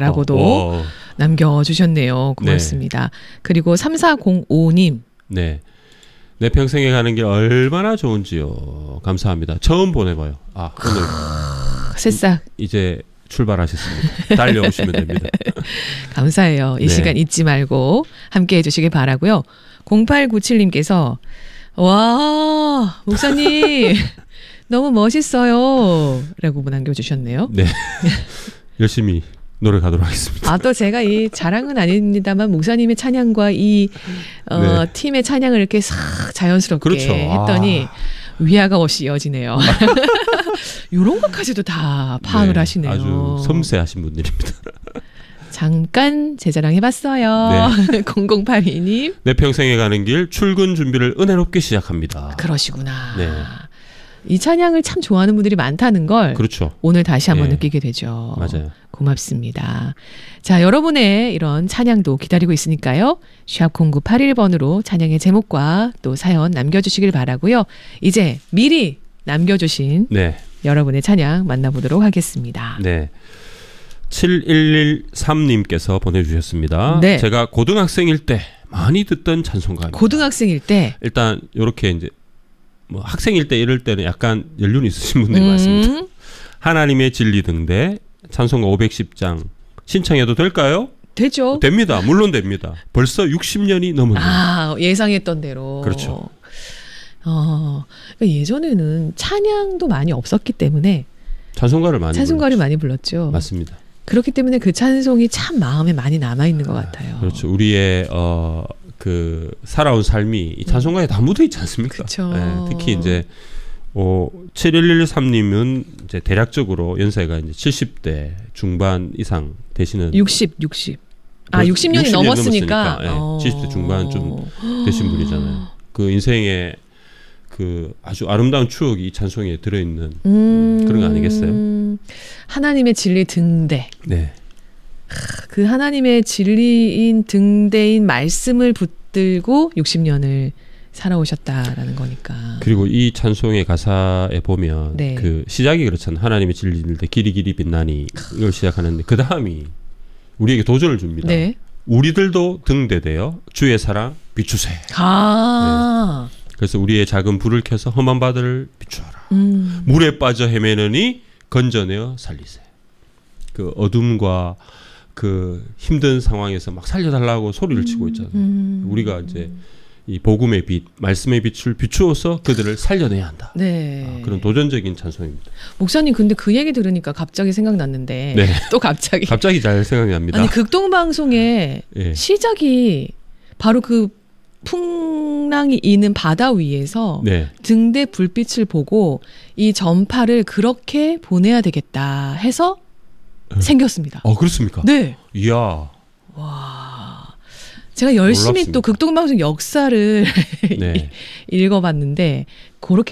라고도 남겨주셨네요. 고맙습니다. 네. 그리고 3405님. 네. 내 평생에 가는 게 얼마나 좋은지요. 감사합니다. 처음 보내봐요. 아, 오늘 새싹 이제 출발하셨습니다. 달려오시면 됩니다. 감사해요. 이 시간 잊지 말고 함께 해주시길 바라고요. 0897님께서 와 목사님 너무 멋있어요 라고 남겨주셨네요. 네. 열심히 노력하도록 하겠습니다. 아, 또 제가 이 자랑은 아닙니다만 목사님의 찬양과 이 팀의 찬양을 이렇게 싹 자연스럽게 그렇죠. 했더니 위화가 없이 이어지네요. 이런 것까지도 다 파악을 하시네요. 아주 섬세하신 분들입니다. 잠깐 제 자랑 해봤어요. 네. 0082님. 내 평생에 가는 길 출근 준비를 은혜롭게 시작합니다. 그러시구나. 네. 이 찬양을 참 좋아하는 분들이 많다는 걸 그렇죠. 오늘 다시 한번 느끼게 되죠. 맞아요. 고맙습니다. 자, 여러분의 이런 찬양도 기다리고 있으니까요. 샵 0981번으로 찬양의 제목과 또 사연 남겨주시길 바라고요. 이제 미리 남겨주신 여러분의 찬양 만나보도록 하겠습니다. 네. 7113님께서 보내주셨습니다. 네. 제가 고등학생일 때 많이 듣던 찬송가입니다. 고등학생일 때? 일단 이렇게 이제 뭐 학생일 때 이럴 때는 약간 연륜이 있으신 분들이 많습니다. 하나님의 진리 등대 찬송가 510장 신청해도 될까요? 되죠. 됩니다. 물론 됩니다. 벌써 60년이 넘었네요. 아, 예상했던 대로. 그렇죠. 그러니까 예전에는 찬양도 많이 없었기 때문에 찬송가를 많이 불렀죠. 맞습니다. 그렇기 때문에 그 찬송이 참 마음에 많이 남아있는 것 같아요. 그렇죠. 우리의 그 살아온 삶이 이 찬송가에 다 묻어 있지 않습니까? 그렇죠. 네, 특히 이제 7113님은 이제 대략적으로 연세가 이제 70대 중반 이상 되시는 60. 아, 60년이 넘었으니까. 네, 70대 중반 좀 되신 분이잖아요. 그 인생의 그 아주 아름다운 추억이 이 찬송에 들어있는 그런 거 아니겠어요? 하나님의 진리 등대. 네. 그 하나님의 진리인 등대인 말씀을 붙들고 60년을 살아오셨다라는 거니까. 그리고 이 찬송의 가사에 보면 그 시작이 그렇잖아요. 하나님의 진리인 데 길이 길이 빛나니 이걸 시작하는데 그 다음이 우리에게 도전을 줍니다. 네. 우리들도 등대되어 주의 사랑 비추세. 아. 네. 그래서 우리의 작은 불을 켜서 험한 바다를 비추어라. 물에 빠져 헤매느니 건져내어 살리세. 그 어둠과 그 힘든 상황에서 막 살려달라고 소리를 치고 있잖아요. 우리가 이제 이 복음의 빛, 말씀의 빛을 비추어서 그들을 살려내야 한다. 네. 그런 도전적인 찬송입니다. 목사님, 근데 그 얘기 들으니까 갑자기 생각났는데 또 갑자기 잘 생각이 납니다. 아니, 극동방송의 시작이 바로 그 풍랑이 있는 바다 위에서 등대 불빛을 보고 이 전파를 그렇게 보내야 되겠다 해서 생겼습니다. 그렇습니까? 네. 이야. 와. 제가 열심히 몰랐습니다. 또 극동방송 역사를 읽어봤는데 그렇게